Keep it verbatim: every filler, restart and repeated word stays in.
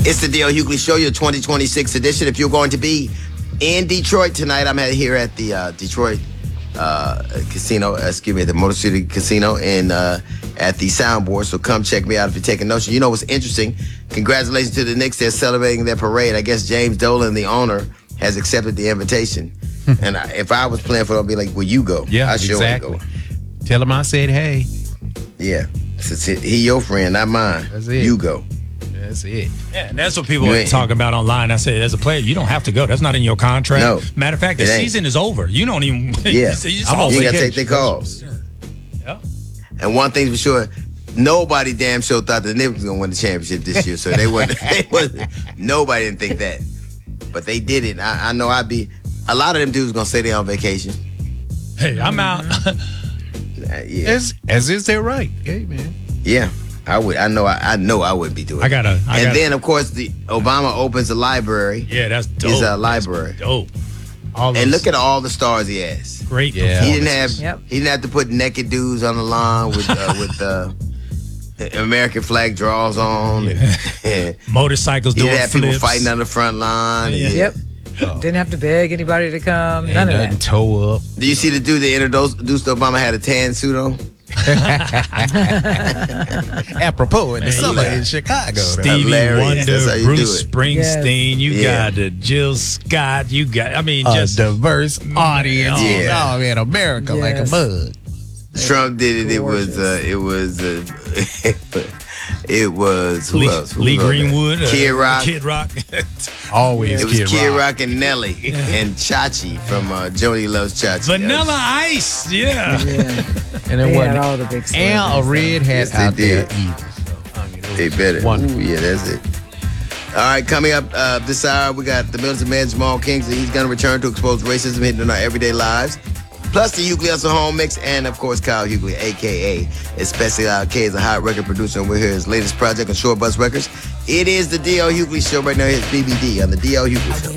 It's the D L Hughley Show, your twenty twenty-six edition. If you're going to be in Detroit tonight, I'm here at the uh, Detroit uh, Casino, excuse me, the Motor City Casino, and uh, at the Soundboard. So come check me out if you're taking notes. You know what's interesting? Congratulations to the Knicks. They're celebrating their parade. I guess James Dolan, the owner, has accepted the invitation. And I, if I was playing for them, I'd be like, "Will you go?" Yeah, I sure exactly. would go. Tell him I said, hey. Yeah, he your friend, not mine. That's it. You go. That's it. Yeah, and that's what people are talking about online. I said, as a player, you don't have to go. That's not in your contract. No, Matter of fact, the season is over. You don't even. Yeah, you I'm on. You gotta take their calls. Yeah. And one thing's for sure, nobody damn sure thought the Knicks was gonna win the championship this year. So they wasn't. They wasn't. Nobody didn't think that, but they did it. I, I know I'd be. A lot of them dudes gonna say they on vacation. Hey, I'm out. Uh, yeah. As, as is their right. Hey, man. Yeah. I would. I know. I, I know. I wouldn't be doing. I gotta. I and gotta, then, of course, the Obama opens a library. Yeah, that's dope. It's a library. That's dope. All and look at all the stars he has. Great. Yeah. He didn't have. Yep. He didn't have to put naked dudes on the lawn with uh, with uh, American flag draws on. And, and motorcycles he doing didn't have flips. people fighting on the front line. Yeah. And, Yep. Oh. Didn't have to beg anybody to come. None of that. Toe up. Do you see the dude that introduced Obama had a tan suit on? Apropos in the Man, summer you got in Chicago. Stevie Hilarious. That's how Wonder, you Bruce do it. Springsteen, you Yeah. got uh, Jill Scott, you got, I mean, A just diverse audience. Yeah. Oh, man, America like a Yes. bug. Trump did it. It was. Uh, it was. Uh, it was. Who Lee, else? Who Lee was on there? Greenwood, uh, Kid Rock. Kid Rock. Always It was Kid, Kid Rock. Rock and Nelly and Chachi from uh, Jody Loves Chachi. Vanilla Ice, yeah. Yeah. And it They had wasn't all the big and a celebrities. red hat Yes, they out there did. either. So, I mean, it They was better. wonderful. Ooh, yeah, that's it. All right, coming up uh, this hour, we got the Milton Man, Jamal Kingsley. He's going to return to expose racism hidden in our everyday lives. Plus the Hughley Hustle Home Mix, and of course Kyle Hughley, a k a. Especially Loud K, is a hot record producer, and we're here his latest project on Short Bus Records. It is the D L Hughley Show right now. Here's B B D on the D L Hughley Show.